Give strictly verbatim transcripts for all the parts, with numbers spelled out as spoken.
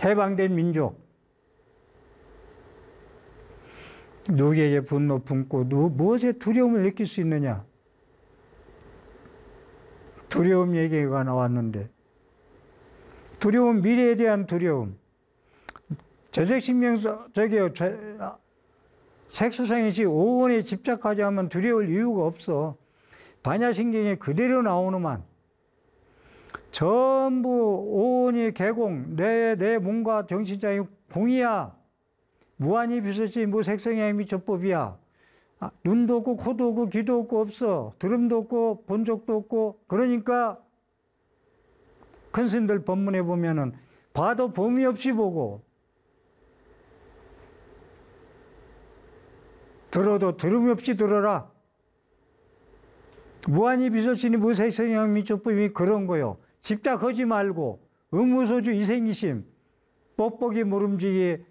해방된 민족. 누구에게 분노 품고 누, 무엇에 두려움을 느낄 수 있느냐? 두려움 얘기가 나왔는데, 두려움, 미래에 대한 두려움. 재색신명서, 저기요, 색수상이시 오원에 집착하지 않으면 두려울 이유가 없어. 반야신경에 그대로 나오는만. 전부 오원이 개공, 내, 내 몸과 정신장이 공이야. 무한히 비서시 무색성향이 미처법이야. 아, 눈도 없고 코도 없고 귀도 없고 없어. 들음도 없고 본 적도 없고. 그러니까 큰 스님들 법문에 보면은 봐도 범위 없이 보고 들어도 들음 없이 들어라. 무한히 비서시니 무색성향 미처법이 그런 거요. 집착하지 말고 의무소주 이생이심 뻑뻑이 모름지기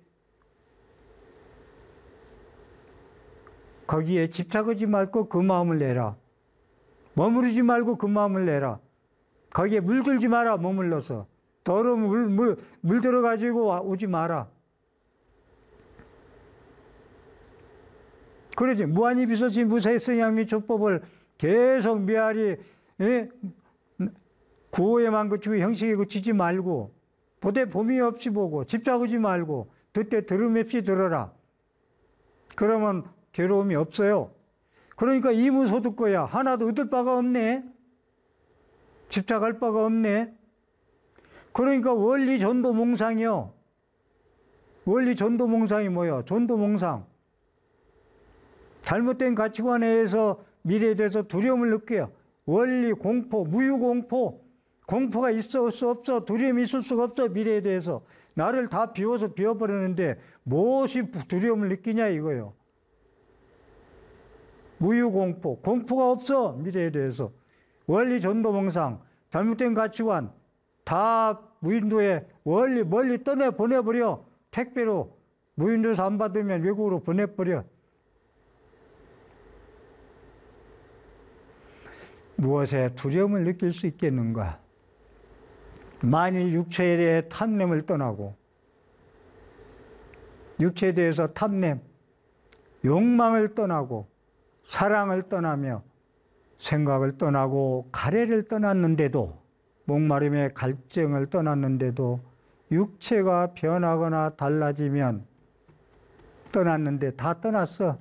거기에 집착하지 말고 그 마음을 내라. 머무르지 말고 그 마음을 내라. 거기에 물들지 마라. 머물러서 더러운 물, 물, 물 들어가지고 오지 마라. 그러지. 무한히 비서시 무색성향미 조법을 계속 미아리 예? 구호에만 그치고 형식에 그치지 말고 보되 범위 없이 보고 집착하지 말고 듣되 들음 없이 들어라. 그러면 괴로움이 없어요. 그러니까 이무소득거야. 하나도 얻을 바가 없네. 집착할 바가 없네. 그러니까 원리 전도몽상이요. 원리 전도몽상이 뭐예요? 전도몽상. 잘못된 가치관에 의해서 미래에 대해서 두려움을 느껴요. 원리 공포, 무유공포. 공포가 있을 수 없어. 두려움이 있을 수가 없어. 미래에 대해서. 나를 다 비워서 비워버리는데 무엇이 두려움을 느끼냐 이거예요. 무유공포. 공포가 없어. 미래에 대해서. 원리 전도몽상. 잘못된 가치관. 다 무인도에 원리 멀리 떠내 보내버려. 택배로. 무인도에서 안 받으면 외국으로 보내버려. 무엇에 두려움을 느낄 수 있겠는가? 만일 육체에 대해 탐냄을 떠나고 육체에 대해서 탐냄, 욕망을 떠나고 사랑을 떠나며 생각을 떠나고 가래를 떠났는데도 목마름의 갈증을 떠났는데도 육체가 변하거나 달라지면 떠났는데 다 떠났어.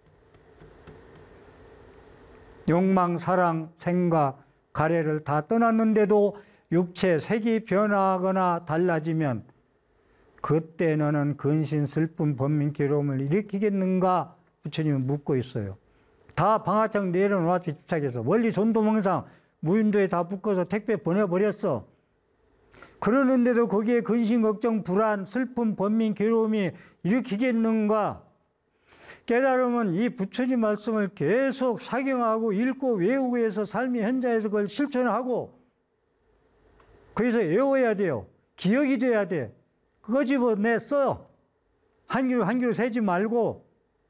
욕망, 사랑, 생각, 가래를 다 떠났는데도 육체, 색이 변하거나 달라지면 그때 너는 근신, 슬픔, 번민, 괴로움을 일으키겠는가? 부처님은 묻고 있어요. 다 방아창 내려놓아서 집착해서 원리 전도몽상 무인도에 다 묶어서 택배 보내버렸어. 그러는데도 거기에 근심, 걱정, 불안, 슬픔, 번민, 괴로움이 일으키겠는가? 깨달으면 이 부처님 말씀을 계속 작용하고 읽고 외우고 해서 삶의 현장에서 그걸 실천하고 그래서 외워야 돼요. 기억이 돼야 돼. 그거 집어내서 한 귀로 한 귀로 세지 말고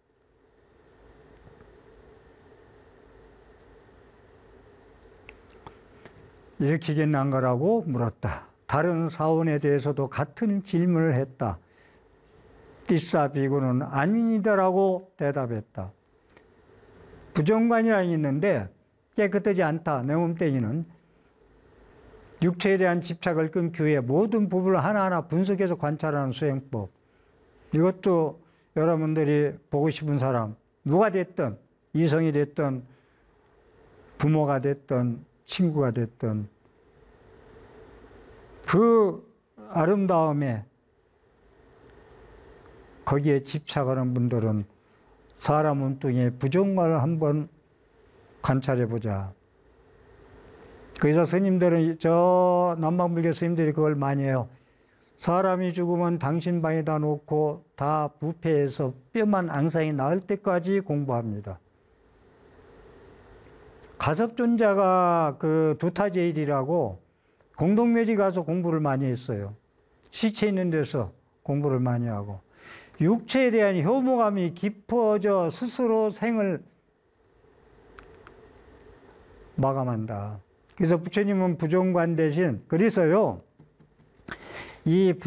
일으키겠는가라고 물었다. 다른 사원에 대해서도 같은 질문을 했다. 띠싸 비구는 아닙니다라고 대답했다. 부정관이라는 게 있는데 깨끗하지 않다. 내 몸뚱이는 육체에 대한 집착을 끊기 위해 모든 부분을 하나하나 분석해서 관찰하는 수행법. 이것도 여러분들이 보고 싶은 사람 누가 됐든 이성이 됐든 부모가 됐든 친구가 됐든 그 아름다움에 거기에 집착하는 분들은 사람 몸뚱이의 부정관을 한번 관찰해보자. 그래서 스님들은, 저 남방불교 스님들이 그걸 많이 해요. 사람이 죽으면 당신 방에다 놓고 다 부패해서 뼈만 앙상이 나을 때까지 공부합니다. 가섭존자가 그 두타제일이라고 공동묘지 가서 공부를 많이 했어요. 시체 있는 데서 공부를 많이 하고. 육체에 대한 혐오감이 깊어져 스스로 생을 마감한다. 그래서 부처님은 부정관 대신, 그래서요, 이